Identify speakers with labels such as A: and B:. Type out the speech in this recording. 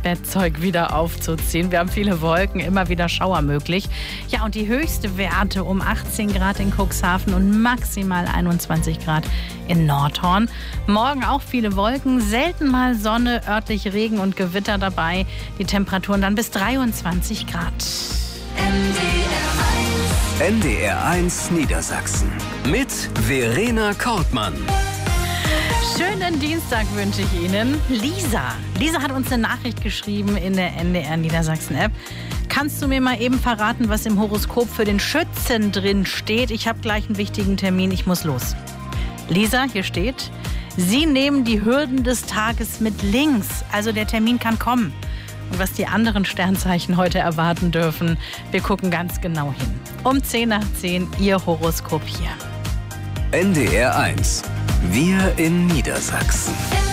A: Bettzeug wieder aufzuziehen. Wir haben viele Wolken, immer wieder Schauer möglich. Ja, und die höchste Werte um 18 Grad in Cuxhaven und maximal 21 Grad in Nordhorn. Morgen auch viele Wolken, selten mal Sonne, örtlich Regen und Gewitter dabei. Die Temperaturen dann bis 23 Grad.
B: NDR1 Niedersachsen mit Verena Kortmann.
A: Schönen Dienstag wünsche ich Ihnen. Lisa hat uns eine Nachricht geschrieben in der NDR Niedersachsen App. Kannst du mir mal eben verraten, was im Horoskop für den Schützen drin steht? Ich habe gleich einen wichtigen Termin, ich muss los. Lisa, hier steht: Sie nehmen die Hürden des Tages mit links. Also der Termin kann kommen. Und was die anderen Sternzeichen heute erwarten dürfen, wir gucken ganz genau hin. Um 10 nach 10 Ihr Horoskop hier.
B: NDR1. Wir in Niedersachsen.